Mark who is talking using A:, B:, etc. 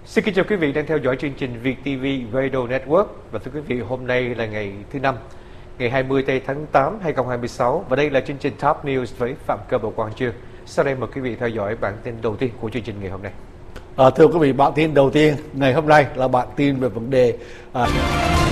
A: Xin kính chào quý vị đang theo dõi chương trình Việt TV Radio Network. Và thưa quý vị, hôm nay là ngày thứ Năm, ngày 20 tháng 8, 2026. Và đây là chương trình Top News với Phạm Cơ và Quang Chương. Sau đây mời quý vị theo dõi bản tin đầu tiên của chương trình ngày hôm nay.
B: Thưa quý vị, bản tin đầu tiên ngày hôm nay là bản tin về vấn đề